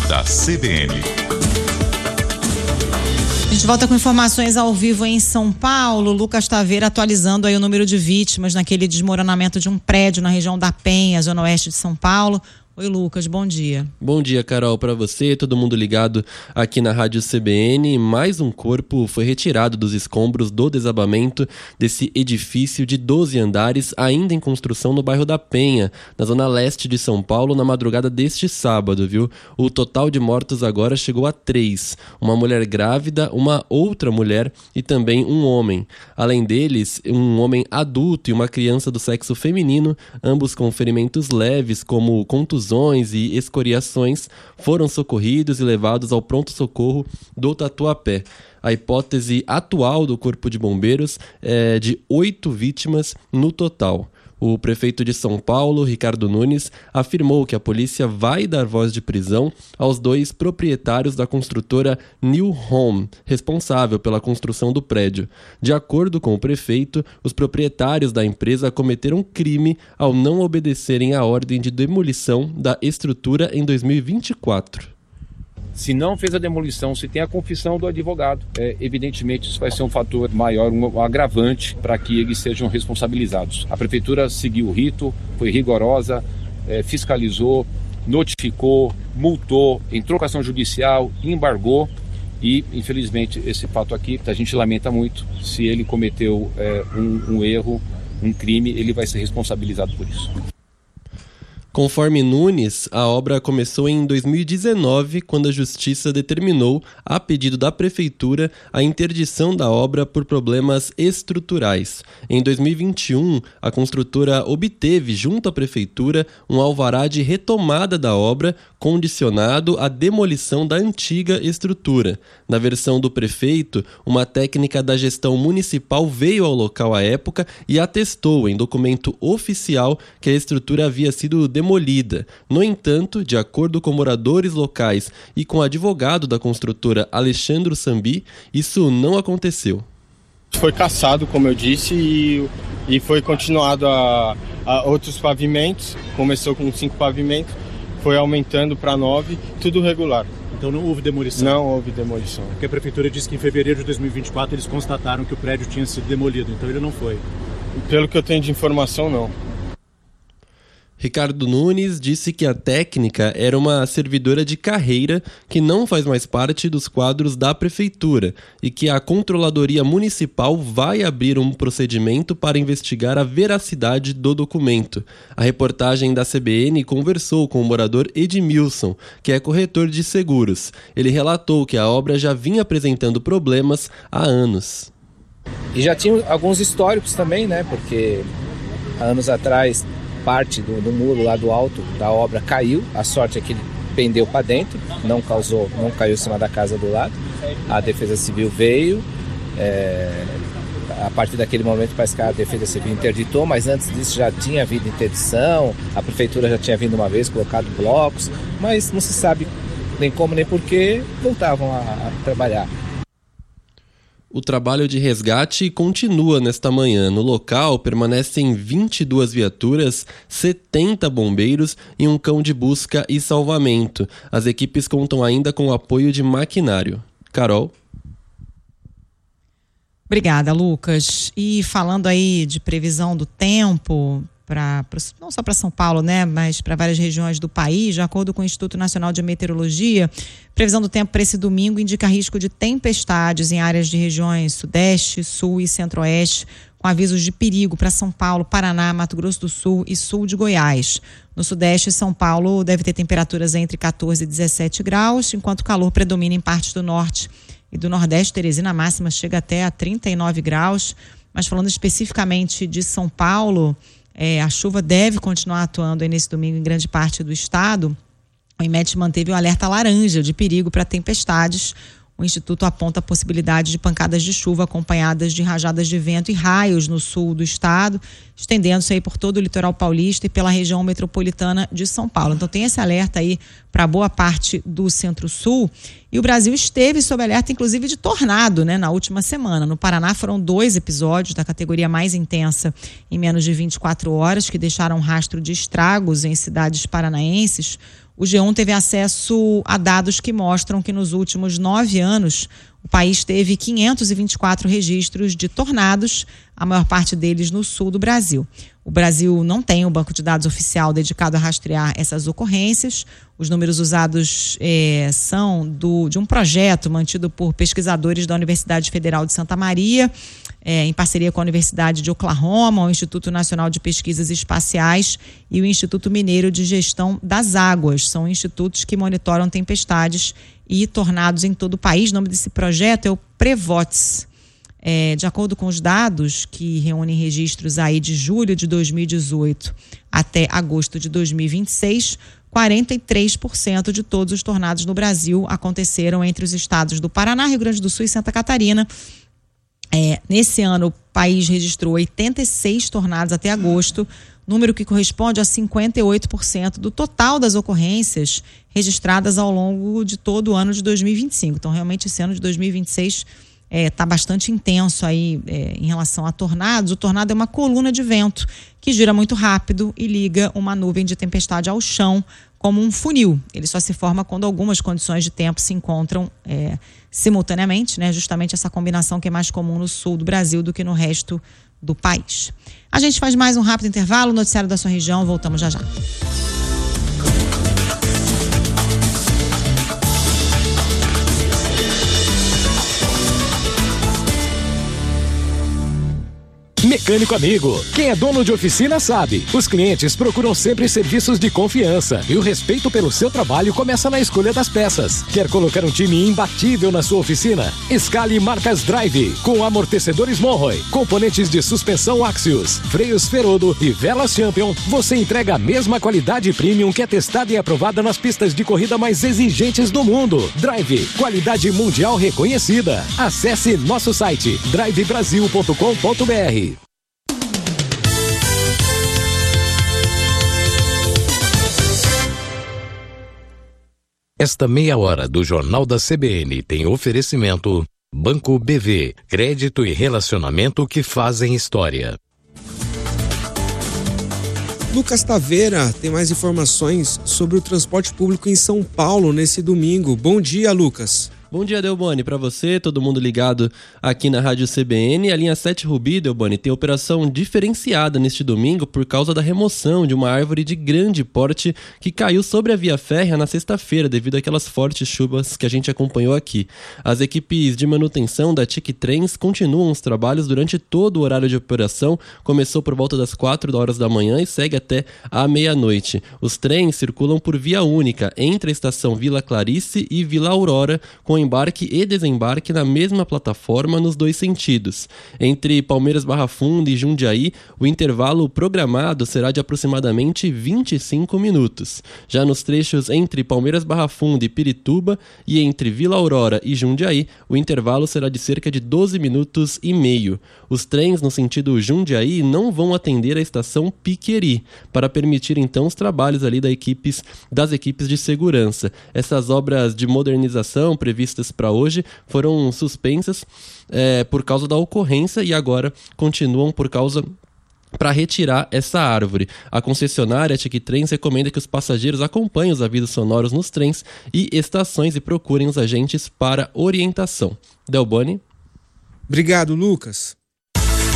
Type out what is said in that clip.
da CBN. A gente volta com informações ao vivo em São Paulo. Lucas Taveira atualizando aí o número de vítimas naquele desmoronamento de um prédio na região da Penha, zona oeste de São Paulo. Oi, Lucas, bom dia. Bom dia, Carol, para você, todo mundo ligado aqui na Rádio CBN. Mais um corpo foi retirado dos escombros do desabamento desse edifício de 12 andares, ainda em construção no bairro da Penha, na zona leste de São Paulo, na madrugada deste sábado, viu? O total de mortos agora chegou a 3. Uma mulher grávida, uma outra mulher e também um homem. Além deles, um homem adulto e uma criança do sexo feminino, ambos com ferimentos leves, como contusões e escoriações, foram socorridos e levados ao pronto-socorro do Tatuapé. A hipótese atual do Corpo de Bombeiros é de 8 vítimas no total. O prefeito de São Paulo, Ricardo Nunes, afirmou que a polícia vai dar voz de prisão aos 2 proprietários da construtora New Home, responsável pela construção do prédio. De acordo com o prefeito, os proprietários da empresa cometeram crime ao não obedecerem à ordem de demolição da estrutura em 2024. Se não fez a demolição, se tem a confissão do advogado, evidentemente isso vai ser um fator maior, um agravante para que eles sejam responsabilizados. A prefeitura seguiu o rito, foi rigorosa, fiscalizou, notificou, multou, entrou com ação judicial, embargou e, infelizmente, esse fato aqui, a gente lamenta muito. Se ele cometeu um erro, um crime, ele vai ser responsabilizado por isso. Conforme Nunes, a obra começou em 2019, quando a Justiça determinou, a pedido da Prefeitura, a interdição da obra por problemas estruturais. Em 2021, a construtora obteve, junto à Prefeitura, um alvará de retomada da obra, condicionado à demolição da antiga estrutura. Na versão do prefeito, uma técnica da gestão municipal veio ao local à época e atestou em documento oficial que a estrutura havia sido demolida. No entanto, de acordo com moradores locais e com o advogado da construtora Alexandre Sambi, isso não aconteceu. Foi cassado, como eu disse, e foi continuado a outros pavimentos. Começou com 5 pavimentos, foi aumentando para 9, tudo regular. Então não houve demolição? Não houve demolição. Porque a prefeitura disse que em fevereiro de 2024 eles constataram que o prédio tinha sido demolido, então ele não foi. Pelo que eu tenho de informação, não. Ricardo Nunes disse que a técnica era uma servidora de carreira que não faz mais parte dos quadros da prefeitura e que a Controladoria Municipal vai abrir um procedimento para investigar a veracidade do documento. A reportagem da CBN conversou com o morador Edmilson, que é corretor de seguros. Ele relatou que a obra já vinha apresentando problemas há anos. E já tinha alguns históricos também, né? Porque há anos atrás parte do muro lá do alto da obra caiu, a sorte é que ele pendeu para dentro, não caiu em cima da casa do lado. A Defesa Civil veio, a partir daquele momento parece que a Defesa Civil interditou, mas antes disso já tinha havido interdição, a prefeitura já tinha vindo uma vez, colocado blocos, mas não se sabe nem como nem porquê voltavam a trabalhar. O trabalho de resgate continua nesta manhã. No local permanecem 22 viaturas, 70 bombeiros e um cão de busca e salvamento. As equipes contam ainda com o apoio de maquinário. Carol? Obrigada, Lucas. E falando aí de previsão do tempo, não só para São Paulo, né, mas para várias regiões do país, de acordo com o Instituto Nacional de Meteorologia, previsão do tempo para esse domingo indica risco de tempestades em áreas de regiões sudeste, sul e centro-oeste, com avisos de perigo para São Paulo, Paraná, Mato Grosso do Sul e sul de Goiás. No sudeste, São Paulo deve ter temperaturas entre 14 e 17 graus, enquanto o calor predomina em partes do norte e do nordeste. Teresina, máxima chega até a 39 graus, mas falando especificamente de São Paulo, a chuva deve continuar atuando aí nesse domingo em grande parte do estado. O IMET manteve o alerta laranja de perigo para tempestades. O Instituto aponta a possibilidade de pancadas de chuva acompanhadas de rajadas de vento e raios no sul do estado, estendendo-se aí por todo o litoral paulista e pela região metropolitana de São Paulo. Então tem esse alerta aí para boa parte do centro-sul. E o Brasil esteve sob alerta, inclusive, de tornado, né, na última semana. No Paraná foram 2 episódios da categoria mais intensa em menos de 24 horas, que deixaram um rastro de estragos em cidades paranaenses. O G1 teve acesso a dados que mostram que nos últimos 9 anos o país teve 524 registros de tornados, a maior parte deles no sul do Brasil. O Brasil não tem um banco de dados oficial dedicado a rastrear essas ocorrências. Os números usados são de um projeto mantido por pesquisadores da Universidade Federal de Santa Maria, em parceria com a Universidade de Oklahoma, o Instituto Nacional de Pesquisas Espaciais e o Instituto Mineiro de Gestão das Águas. São institutos que monitoram tempestades e tornados em todo o país. O nome desse projeto é o PREVOTS. De acordo com os dados que reúnem registros aí de julho de 2018 até agosto de 2026, 43% de todos os tornados no Brasil aconteceram entre os estados do Paraná, Rio Grande do Sul e Santa Catarina. Nesse ano, o país registrou 86 tornados até agosto, número que corresponde a 58% do total das ocorrências registradas ao longo de todo o ano de 2025. Então, realmente, esse ano de 2026 está bastante intenso aí em relação a tornados. O tornado é uma coluna de vento que gira muito rápido e liga uma nuvem de tempestade ao chão como um funil. Ele só se forma quando algumas condições de tempo se encontram simultaneamente, né? Justamente essa combinação que é mais comum no sul do Brasil do que no resto do país. A gente faz mais um rápido intervalo, noticiário da sua região, voltamos já já. Mecânico amigo, quem é dono de oficina sabe. Os clientes procuram sempre serviços de confiança e o respeito pelo seu trabalho começa na escolha das peças. Quer colocar um time imbatível na sua oficina? Escale marcas Drive, com amortecedores Monroe, componentes de suspensão Axios, freios Ferodo e velas Champion. Você entrega a mesma qualidade premium que é testada e aprovada nas pistas de corrida mais exigentes do mundo. Drive, qualidade mundial reconhecida. Acesse nosso site drivebrasil.com.br. Esta meia hora do Jornal da CBN tem oferecimento Banco BV, crédito e relacionamento que fazem história. Lucas Taveira tem mais informações sobre o transporte público em São Paulo nesse domingo. Bom dia, Lucas. Bom dia, Delboni, para você, todo mundo ligado aqui na Rádio CBN. A linha 7 Rubi, Delboni, tem operação diferenciada neste domingo por causa da remoção de uma árvore de grande porte que caiu sobre a via férrea na sexta-feira devido àquelas fortes chuvas que a gente acompanhou aqui. As equipes de manutenção da TIC Trens continuam os trabalhos durante todo o horário de operação. Começou por volta das 4 horas da manhã e segue até a meia-noite. Os trens circulam por via única entre a estação Vila Clarice e Vila Aurora, com embarque e desembarque na mesma plataforma nos dois sentidos. Entre Palmeiras Barra Funda e Jundiaí, o intervalo programado será de aproximadamente 25 minutos. Já nos trechos entre Palmeiras Barra Funda e Pirituba e entre Vila Aurora e Jundiaí, o intervalo será de cerca de 12 minutos e meio. Os trens no sentido Jundiaí não vão atender a estação Piqueri, para permitir então os trabalhos ali das equipes de segurança. Essas obras de modernização previstas para hoje foram suspensas por causa da ocorrência e agora continuam para retirar essa árvore. A concessionária TIC Trens recomenda que os passageiros acompanhem os avisos sonoros nos trens e estações e procurem os agentes para orientação. Delboni? Obrigado, Lucas.